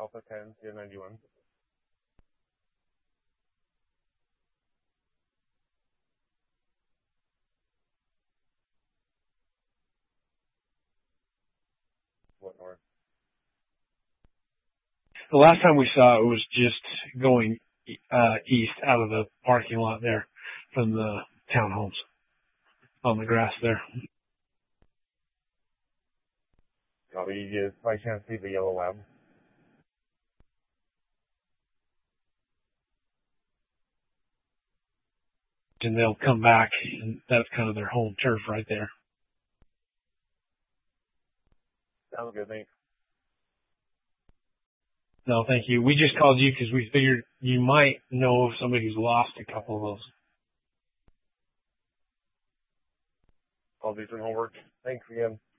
Alpha 10, Sierra 91. What north? The last time we saw it was just going east out of the parking lot there from the townhomes on the grass there. Copy. You just by chance see the yellow lab? And they'll come back, and that's kind of their home turf right there. Sounds good, thanks. No, thank you. We just called you because we figured you might know of somebody who's lost a couple of those. I'll do some homework. Thanks again.